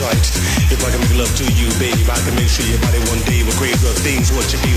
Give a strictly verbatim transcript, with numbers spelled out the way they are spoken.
right. If I can make love to you, babe, I can make sure your body one day will crave the things what you be